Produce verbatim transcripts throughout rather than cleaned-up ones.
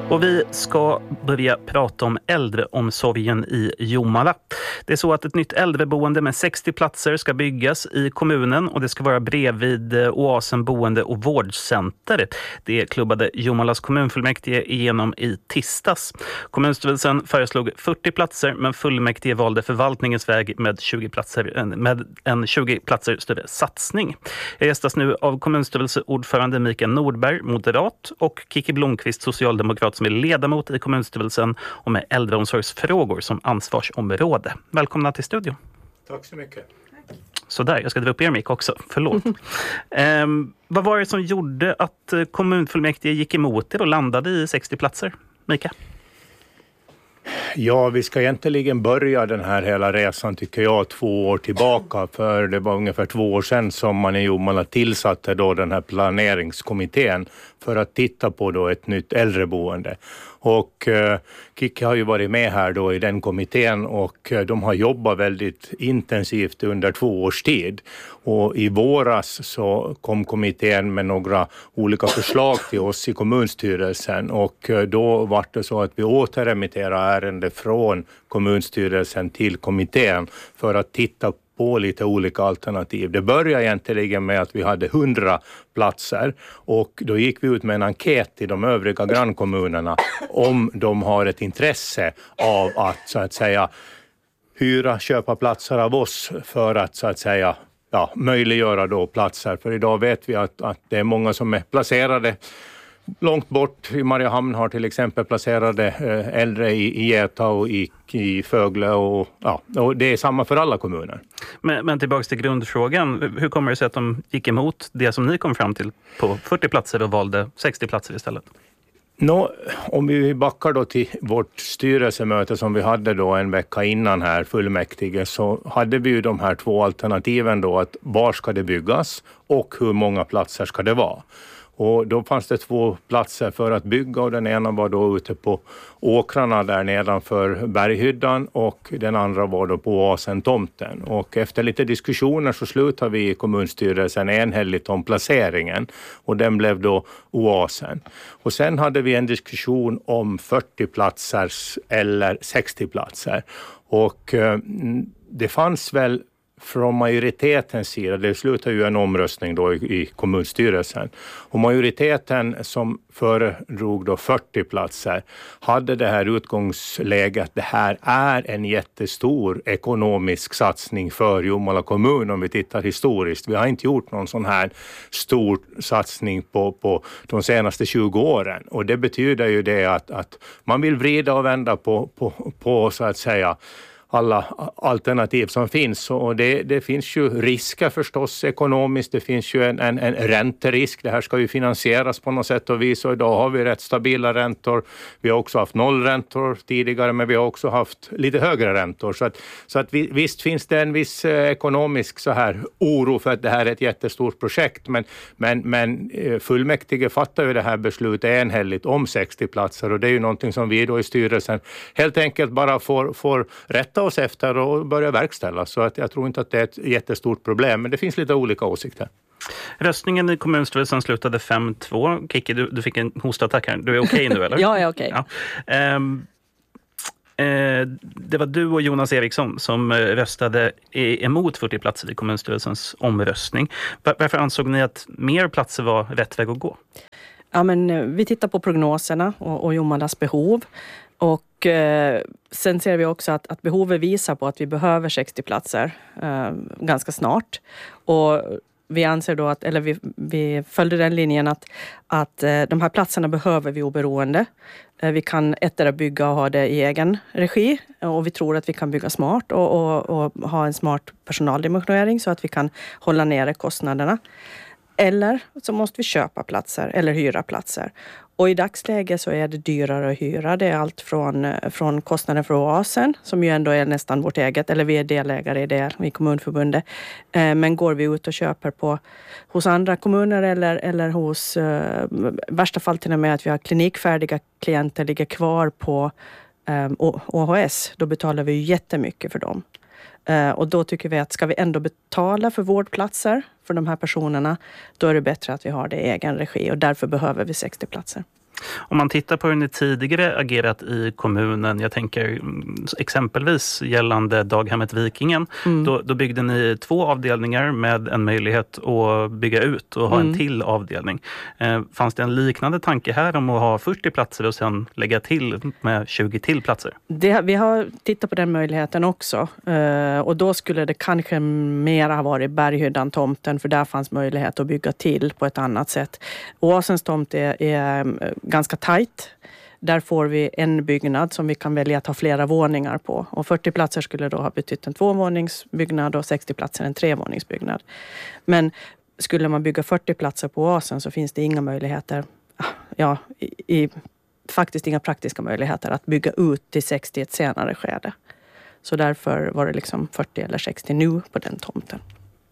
Och vi ska börja prata om äldreomsorgen i Jomala. Det är så att ett nytt äldreboende med sextio platser ska byggas i kommunen och det ska vara bredvid Oasen boende och vårdcenter. Det klubbade Jomalas kommunfullmäktige igenom i tisdags. Kommunstyrelsen föreslog fyrtio platser men fullmäktige valde förvaltningens väg med tjugo platser, med en tjugo platser större satsning. Jag gästas nu av kommunstyrelseordförande Mikael Nordberg, moderat, och Kiki Blomqvist, socialdemokrat, som är ledamot i kommunstyrelsen och med äldreomsorgsfrågor som ansvarsområde. Välkomna till studion. Tack så mycket. Så där, jag ska dra upp er mick också, förlåt. eh, vad var det som gjorde att kommunfullmäktige gick emot er och landade i sextio platser? Mika? Ja, vi ska egentligen börja den här hela resan tycker jag två år tillbaka. För det var ungefär två år sedan som man i Jomala tillsatte då den här planeringskommittén för att titta på då ett nytt äldreboende. Och eh, Kiki har ju varit med här då i den kommittén och eh, de har jobbat väldigt intensivt under två års tid. Och i våras så kom kommittén med några olika förslag till oss i kommunstyrelsen och eh, då var det så att vi återremitterade ärendet från kommunstyrelsen till kommittén för att titta på lite olika alternativ. Det började egentligen med att vi hade hundra platser och då gick vi ut med en enkät till de övriga grannkommunerna om de har ett intresse av att så att säga hyra, köpa platser av oss för att så att säga ja, möjliggöra då platser. För idag vet vi att, att det är många som är placerade långt bort. I Mariehamn har till exempel placerade äldre i, i Geta och i, i Fögle och, ja, och det är samma för alla kommuner. Men, men tillbaka till grundfrågan. Hur kommer det sig att de gick emot det som ni kom fram till på fyrtio platser och valde sextio platser istället? Nå, om vi backar då till vårt styrelsemöte som vi hade då en vecka innan här fullmäktige så hade vi ju de här två alternativen då att var ska det byggas och hur många platser ska det vara. Och då fanns det två platser för att bygga och den ena var då ute på åkrarna där nedanför Berghyddan och den andra var då på Oasen-tomten. Och efter lite diskussioner så slutade vi i kommunstyrelsen enhälligt om placeringen och den blev då Oasen. Och sen hade vi en diskussion om fyrtio platser eller sextio platser och eh, det fanns väl från majoritetens sida, det slutar ju en omröstning då i, i kommunstyrelsen. Och majoriteten som föredrog då fyrtio platser hade det här utgångsläget. Det här är en jättestor ekonomisk satsning för Jomala kommun om vi tittar historiskt. Vi har inte gjort någon sån här stor satsning på, på de senaste tjugo åren. Och det betyder ju det att, att man vill vrida och vända på, på, på så att säga alla alternativ som finns och det, det finns ju risker förstås ekonomiskt, det finns ju en, en, en ränterisk, det här ska ju finansieras på något sätt och vis och idag har vi rätt stabila räntor, vi har också haft nollräntor tidigare men vi har också haft lite högre räntor så att, så att vi, visst finns det en viss eh, ekonomisk så här oro för att det här är ett jättestort projekt men, men, men eh, fullmäktige fattar ju det här beslutet enhälligt om sextio platser och det är ju någonting som vi då i styrelsen helt enkelt bara får, får rätta oss efter och börja verkställa. Så att jag tror inte att det är ett jättestort problem. Men det finns lite olika åsikter. Röstningen i kommunstyrelsen slutade fem två. Kiki, du, du fick en hostattack här. Du är okej okay nu, eller? Jag är okej. Okay. Ja. Um, uh, det var du och Jonas Eriksson som röstade emot fyrtio platser i kommunstyrelsens omröstning. Var, varför ansåg ni att mer platser var rätt väg att gå? Ja, men vi tittar på prognoserna och, och Jomalas behov. Och eh, sen ser vi också att, att behovet visar på att vi behöver sextio platser eh, ganska snart. Och vi anser då att, eller vi, vi följde den linjen att, att eh, de här platserna behöver vi oberoende. Eh, vi kan ettera bygga och ha det i egen regi. Och vi tror att vi kan bygga smart och, och, och ha en smart personaldimensionering så att vi kan hålla nere kostnaderna. Eller så måste vi köpa platser eller hyra platser. Och i dagsläget så är det dyrare att hyra. Det är allt från, från kostnaden för Oasen som ju ändå är nästan vårt eget. Eller vi är delägare i det i kommunförbundet. Eh, men går vi ut och köper på, hos andra kommuner eller, eller hos eh, värsta fall till och med att vi har klinikfärdiga klienter ligger kvar på eh, O H S. Då betalar vi ju jättemycket för dem. Uh, och då tycker vi att ska vi ändå betala för vårdplatser för de här personerna, då är det bättre att vi har det i egen regi och därför behöver vi sextio platser. Om man tittar på hur ni tidigare agerat i kommunen, jag tänker exempelvis gällande daghemmet Vikingen, mm. då, då byggde ni två avdelningar med en möjlighet att bygga ut och ha mm. en till avdelning. Eh, fanns det en liknande tanke här om att ha fyrtio platser och sen lägga till med tjugo till platser? Det, vi har tittat på den möjligheten också eh, och då skulle det kanske mer ha varit Berghyddan tomten, för där fanns möjlighet att bygga till på ett annat sätt. Oasens tomt är, är ganska tajt. Där får vi en byggnad som vi kan välja att ha flera våningar på. Och fyrtio platser skulle då ha betytt en tvåvåningsbyggnad och sextio platser en trevåningsbyggnad. Men skulle man bygga fyrtio platser på Oasen så finns det inga möjligheter, ja, i, i, faktiskt inga praktiska möjligheter att bygga ut till sextio i ett senare skede. Så därför var det liksom fyrtio eller sextio nu på den tomten.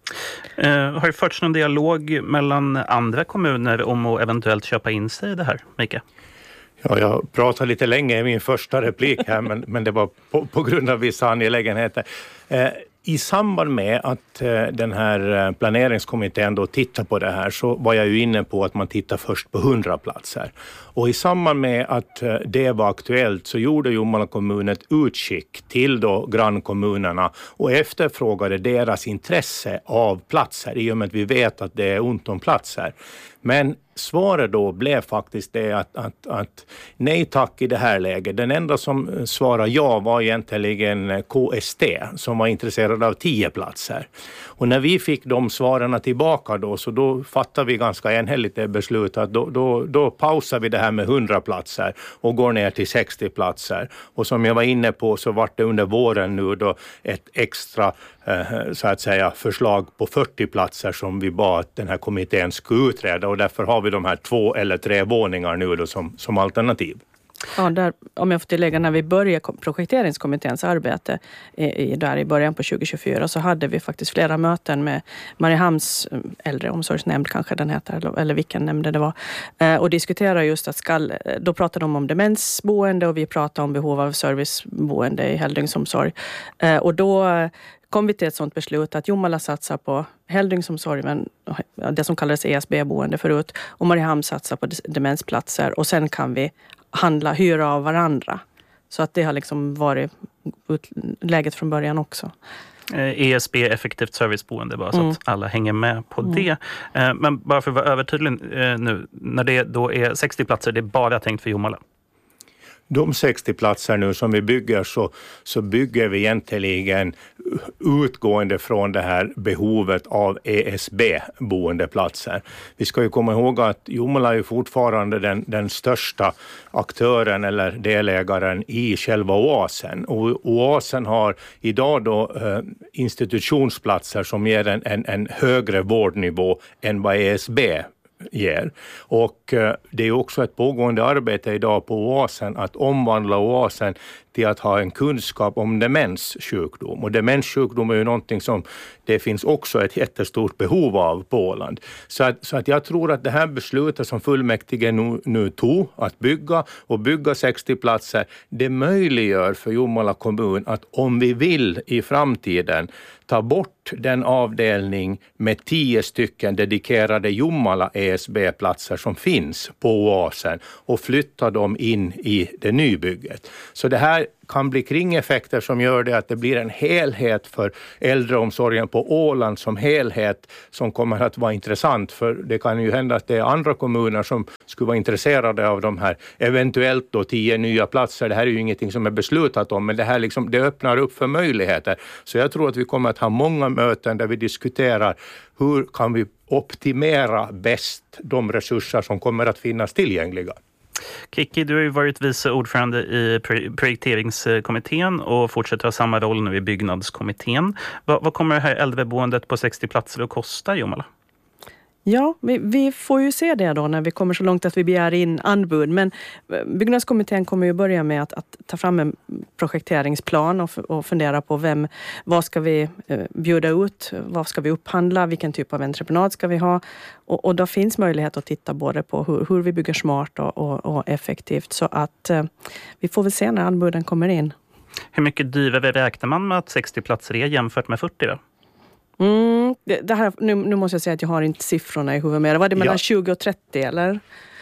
Uh, har det förts någon dialog mellan andra kommuner om att eventuellt köpa in sig i det här, Mika? Ja, jag pratade lite länge i min första replik här, men, men det var på, på grund av vissa angelägenheter. Eh, I samband med att eh, den här planeringskommittén då tittar på det här så var jag ju inne på att man tittar först på hundra platser. Och i samband med att eh, det var aktuellt så gjorde Jomala kommun ett utskick till då grannkommunerna och efterfrågade deras intresse av platser i och med att vi vet att det är ont om platser. Men svaret då blev faktiskt det att, att, att nej tack i det här läget. Den enda som svarade ja var egentligen K S T som var intresserad av tio platser. Och när vi fick de svaren tillbaka då så då fattade vi ganska enhälligt det beslutet att då, då, då pausar vi det här med hundra platser och går ner till sextio platser. Och som jag var inne på så var det under våren nu då ett extra eh, så att säga förslag på fyrtio platser som vi bad att den här kommittén skulle utreda och därför har vi de här två eller tre våningar nu då som, som alternativ. Ja, där, om jag får tillägga, när vi började projekteringskommitténs arbete i, i, där i början på tjugo tjugofyra så hade vi faktiskt flera möten med Mariehamns äldreomsorgsnämnd kanske den heter, eller, eller vilken nämnd det var, eh, och diskuterade just att skall, då pratade de om demensboende och vi pratade om behov av serviceboende i heldygnsomsorg. Eh, och då kom vi till ett sådant beslut att Jomala satsar på heldygnsomsorg, men det som kallades E S B-boende förut, och Mariehamn satsar på demensplatser och sen kan vi handla, hyra av varandra. Så att det har liksom varit läget från början också. E S B, effektivt serviceboende, bara så mm. att alla hänger med på mm. det. Men bara för att vara övertydlig nu, när det då är sextio platser, det är bara tänkt för Jomala? De sextio platser nu som vi bygger så, så bygger vi egentligen utgående från det här behovet av E S B-boendeplatser. Vi ska ju komma ihåg att Jomala är fortfarande den, den största aktören eller delägaren i själva Oasen. Och Oasen har idag då eh, institutionsplatser som ger en, en, en högre vårdnivå än vad E S B ger. Och eh, det är också ett pågående arbete idag på Oasen att omvandla Oasen till att ha en kunskap om demenssjukdom. Och demenssjukdom är ju någonting som det finns också ett jättestort behov av på Åland. Så att, så att jag tror att det här beslutet som fullmäktige nu, nu tog att bygga och bygga sextio platser, det möjliggör för Jomala kommun att om vi vill i framtiden ta bort den avdelning med tio stycken dedikerade Jomala E S B-platser som finns på Oasen och flytta dem in i det nybygget. Så det här kan bli kringeffekter som gör det att det blir en helhet för äldreomsorgen på Åland som helhet som kommer att vara intressant, för det kan ju hända att det är andra kommuner som skulle vara intresserade av de här eventuellt då tio nya platser. Det här är ju ingenting som är beslutat om, men det här liksom, det öppnar upp för möjligheter. Så jag tror att vi kommer att ha många möten där vi diskuterar hur kan vi optimera bäst de resurser som kommer att finnas tillgängliga. Kiki, du har ju varit vice ordförande i projekteringskommittén och fortsätter ha samma roll nu i byggnadskommittén. Vad, vad kommer det här äldreboendet på sextio platser att kosta, Jomala? Ja, vi, vi får ju se det då när vi kommer så långt att vi begär in anbud. Men byggnadskommittén kommer ju börja med att, att ta fram en projekteringsplan och, och fundera på vem, vad ska vi eh, bjuda ut, vad ska vi upphandla, vilken typ av entreprenad ska vi ha. Och, och då finns möjlighet att titta både på hur, hur vi bygger smart och, och, och effektivt. Så att eh, vi får väl se när anbuden kommer in. Hur mycket dyrare räknar man med att sextio platser är jämfört med fyrtio då? Mm, det, det här, nu, nu måste jag säga att jag har inte siffrorna i huvudet med. Var det mellan ja. tjugo och trettio eller?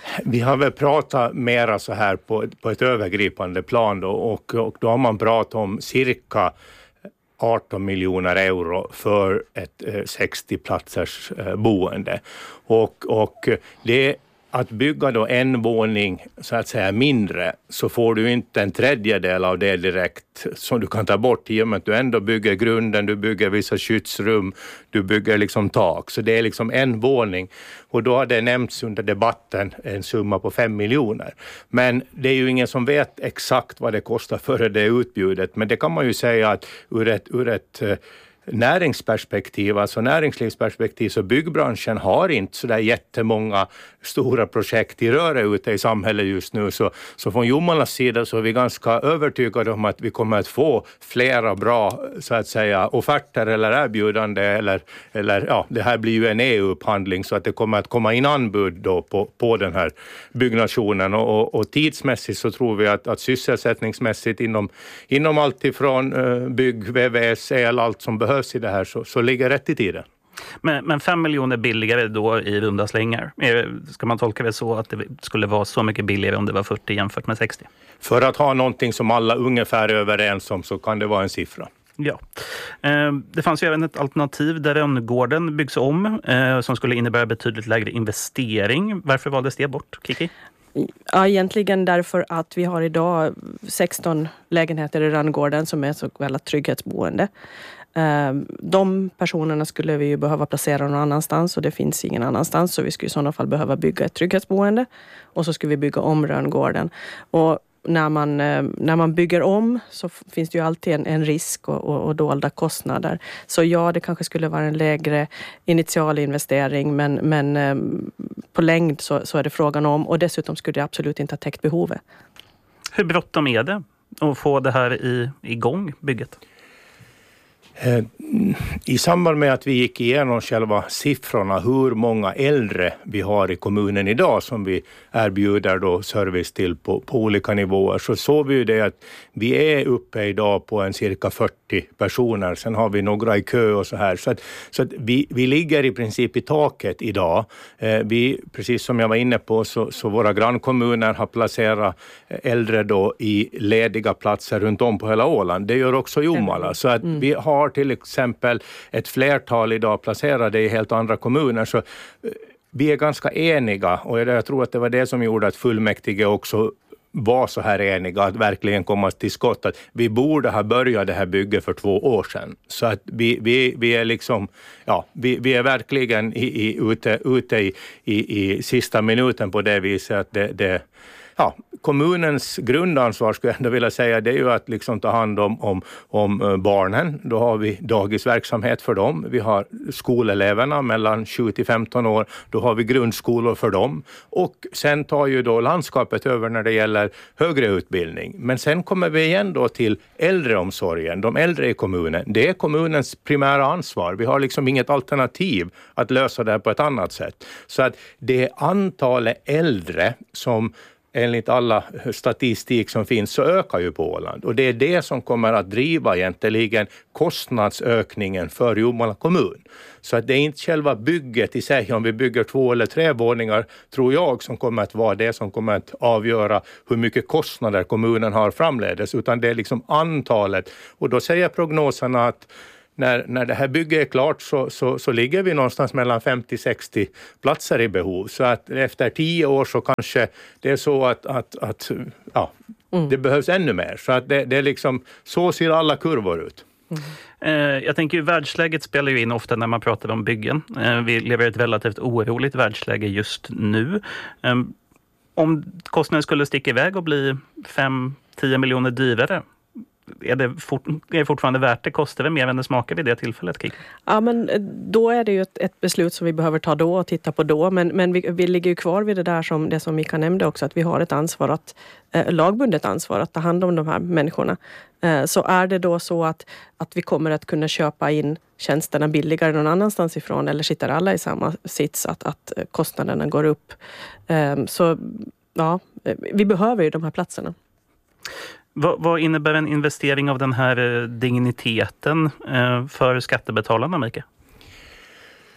Vi har väl pratat mera så här på, på ett övergripande plan då, och, och då har man pratat om cirka arton miljoner euro för ett eh, sextio platsers eh, boende. Och, och det att bygga då en våning så att säga mindre, så får du inte en tredjedel av det direkt som du kan ta bort i och med att du ändå bygger grunden, du bygger vissa skyddsrum, du bygger liksom tak. Så det är liksom en våning, och då har det nämnts under debatten en summa på fem miljoner. Men det är ju ingen som vet exakt vad det kostar före det utbudet, men det kan man ju säga att ur ett, ur ett näringsperspektiv, alltså näringslivsperspektiv, så byggbranschen har inte så där jättemånga stora projekt i röre ute i samhället just nu. Så, så från Jomalas sida så är vi ganska övertygade om att vi kommer att få flera bra så att säga offerter eller erbjudande, eller, eller ja, det här blir ju en E U-upphandling så att det kommer att komma in anbud då på, på den här byggnationen, och, och, och tidsmässigt så tror vi att, att sysselsättningsmässigt inom, inom allt ifrån uh, bygg, V V S, el, allt som behövs i det här, så, så ligger rätt i tiden. Men, men fem miljoner billigare då i runda slängar. Ska man tolka det så att det skulle vara så mycket billigare om det var fyrtio jämfört med sextio? För att ha någonting som alla ungefär är överens om så kan det vara en siffra. Ja. Det fanns ju även ett alternativ där Rönngården byggs om som skulle innebära betydligt lägre investering. Varför valdes det bort, Kiki? Ja, egentligen därför att vi har idag sexton lägenheter i Rönngården som är så kallat trygghetsboende. De personerna skulle vi ju behöva placera någon annanstans, och det finns ingen annanstans, så vi skulle i sådana fall behöva bygga ett trygghetsboende, och så skulle vi bygga om Rönngården. Och när man, när man bygger om så finns det ju alltid en, en risk och, och, och dolda kostnader. Så ja, det kanske skulle vara en lägre initial investering, men, men på längd så, så är det frågan om, och dessutom skulle det absolut inte ha täckt behovet. Hur bråttom är det att få det här i, igång, bygget? I samband med att vi gick igenom själva siffrorna, hur många äldre vi har i kommunen idag som vi erbjuder då service till på, på olika nivåer, så såg vi ju det att vi är uppe idag på en cirka fyrtio personer. Sen har vi några i kö och så här. Så att, så att vi, vi ligger i princip i taket idag. Eh, vi, precis som jag var inne på, så, så våra grannkommuner har placerat äldre då i lediga platser runt om på hela Åland. Det gör också Jomala. Så att mm. vi har till exempel ett flertal idag placerade i helt andra kommuner, så vi är ganska eniga, och jag tror att det var det som gjorde att fullmäktige också var så här eniga, att verkligen komma till skott, att vi borde ha börjat det här bygget för två år sedan. Så att vi, vi, vi är liksom, ja, vi, vi är verkligen i, i, ute, ute i, i, i sista minuten på det viset att det, det ja, kommunens grundansvar skulle jag ändå vilja säga, det är ju att liksom ta hand om, om, om barnen. Då har vi dagisverksamhet för dem. Vi har skoleleverna mellan sju till femton år. Då har vi grundskolor för dem. Och sen tar ju då landskapet över när det gäller högre utbildning. Men sen kommer vi igen då till äldreomsorgen, de äldre i kommunen. Det är kommunens primära ansvar. Vi har liksom inget alternativ att lösa det här på ett annat sätt. Så att det är antalet äldre som enligt alla statistik som finns så ökar ju på Åland. Och det är det som kommer att driva egentligen kostnadsökningen för Jomala kommun. Så att det är inte själva bygget i sig, om vi bygger två eller tre våningar, tror jag, som kommer att vara det som kommer att avgöra hur mycket kostnader kommunen har framledes. Utan det är liksom antalet. Och då säger prognoserna att När, när det här bygget är klart så, så, så ligger vi någonstans mellan femtio till sextio platser i behov. Så att efter tio år så kanske det är så att, att, att ja, mm. det behövs ännu mer. Så att det, det är liksom, så ser alla kurvor ut. Mm. Jag tänker ju världsläget spelar ju in ofta när man pratar om byggen. Vi lever i ett relativt oroligt världsläge just nu. Om kostnaden skulle sticka iväg och bli fem till tio miljoner dyrare, är det, fort, är det fortfarande värt det? Kostar det mer än det smakar vid det tillfället, Kik? Ja, men då är det ju ett, ett beslut som vi behöver ta då och titta på då. Men, men vi, vi ligger ju kvar vid det där som, det som Mika nämnde också, att vi har ett ansvar, att, eh, lagbundet ansvar att ta hand om de här människorna. Eh, så är det då så att, att vi kommer att kunna köpa in tjänsterna billigare någon annanstans ifrån, eller sitter alla i samma sits att, att kostnaderna går upp. Eh, så ja, vi behöver ju de här platserna. Vad, vad innebär en investering av den här digniteten för skattebetalarna, Mika?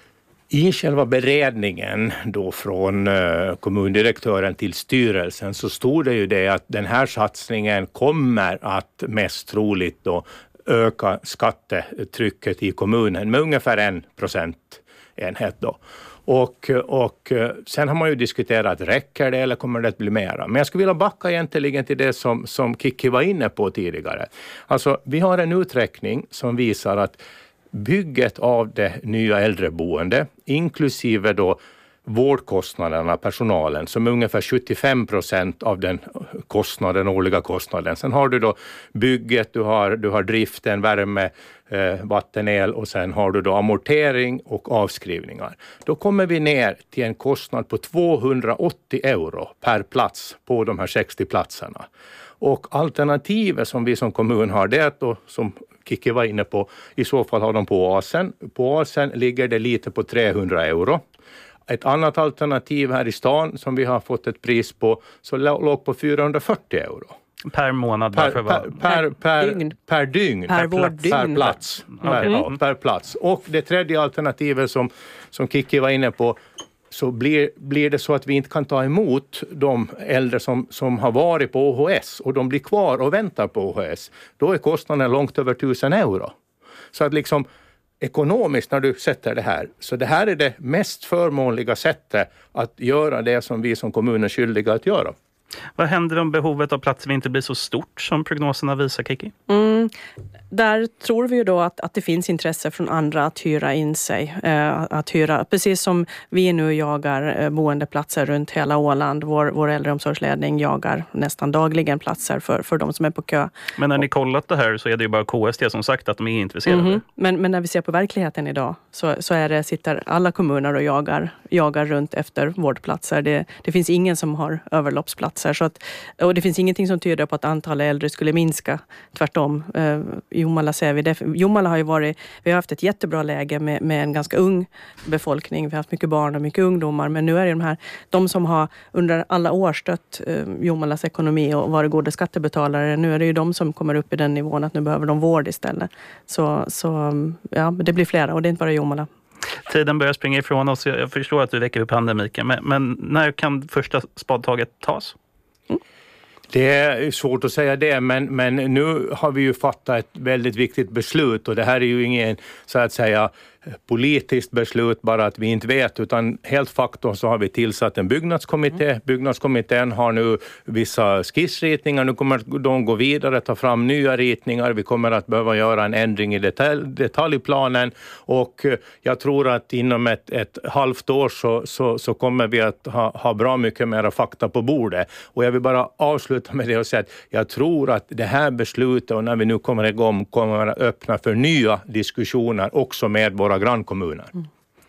I själva beredningen då från uh, kommundirektören till styrelsen så stod det ju det att den här satsningen kommer att mest troligt då öka skattetrycket i kommunen med ungefär en procentenhet då. Och, och sen har man ju diskuterat, räcker det eller kommer det att bli mera? Men jag skulle vilja backa egentligen till det som, som Kikki var inne på tidigare. Alltså vi har en uträkning som visar att bygget av det nya äldreboende, inklusive då vårdkostnaderna, personalen, som är ungefär sjuttiofem procent av den kostnaden, årliga kostnaden. Sen har du då bygget, du har, du har driften, värme, eh, vatten, el och sen har du då amortering och avskrivningar. Då kommer vi ner till en kostnad på tvåhundraåttio euro per plats på de här sextio platserna. Och alternativet som vi som kommun har, det är att då, som Kikki var inne på, i så fall har de på Oasen. På Oasen ligger det lite på trehundra euro. Ett annat alternativ här i stan som vi har fått ett pris på så låg på fyrahundrafyrtio euro. Per månad? Per, per, per, per, per dygn. Per, dygn. Per, per, plats, per plats. Mm. Per, ja, per plats. Och det tredje alternativet som, som Kikki var inne på, så blir, blir det så att vi inte kan ta emot de äldre som, som har varit på O H S och de blir kvar och väntar på O H S. Då är kostnaden långt över tusen euro. Så att liksom ekonomiskt när du sätter det här, så det här är det mest förmånliga sättet att göra det som vi som kommun är skyldiga att göra. Vad händer om behovet av platser inte blir så stort som prognoserna visar, Kikki? Mm, där tror vi ju då att, att det finns intresse från andra att hyra in sig. Eh, att hyra, precis som vi nu jagar eh, boendeplatser runt hela Åland. Vår, vår äldreomsorgsledning jagar nästan dagligen platser för, för de som är på kö. Men när ni kollat det här så är det ju bara K S T som sagt att de är intresserade. Mm-hmm. Men, men när vi ser på verkligheten idag så, så är det, sitter alla kommuner och jagar, jagar runt efter vårdplatser. Det, det finns ingen som har överloppsplatser. Så att, och det finns ingenting som tyder på att antalet äldre skulle minska. Tvärtom. Eh, Jomala ser vi det. Jomala har ju varit, vi har haft ett jättebra läge med, med en ganska ung befolkning. Vi har haft mycket barn och mycket ungdomar. Men nu är det de här, de som har under alla år stött eh, Jomalas ekonomi och varit goda skattebetalare. Nu är det ju de som kommer upp i den nivån att nu behöver de vård istället. Så, så ja, det blir flera och det är inte bara Jomala. Tiden börjar springa ifrån oss. Jag förstår att du väcker upp handen, Mikael. Men, men när kan första spadtaget tas? Mm. Det är svårt att säga det, men, men nu har vi ju fattat ett väldigt viktigt beslut och det här är ju ingen så att säga politiskt beslut bara att vi inte vet, utan helt faktum så har vi tillsatt en byggnadskommitté. Mm. Byggnadskommittén har nu vissa skissritningar, nu kommer de gå vidare, ta fram nya ritningar, vi kommer att behöva göra en ändring i detalj, detaljplanen och jag tror att inom ett, ett halvt år så, så, så kommer vi att ha, ha bra mycket mer fakta på bordet och jag vill bara avsluta med det och säga att jag tror att det här beslutet och när vi nu kommer igång kommer att öppna för nya diskussioner också med våra grannkommuner. Mm.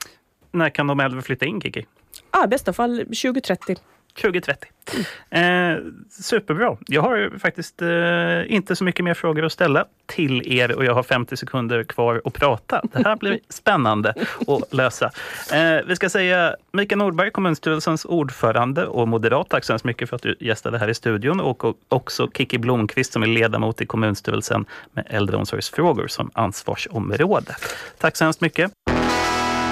När kan de äldre flytta in, Kikki? Ja, i bästa fall tjugo trettio. tjugo trettio. Mm. Eh, superbra. Jag har faktiskt eh, inte så mycket mer frågor att ställa till er och jag har femtio sekunder kvar att prata. Det här blir spännande att lösa. Eh, vi ska säga Mikael Nordberg, kommunstyrelsens ordförande och moderat. Tack så hemskt mycket för att du gästade här i studion och, och också Kikki Blomqvist som är ledamot i kommunstyrelsen med äldreomsorgsfrågor som ansvarsområde. Tack så hemskt mycket.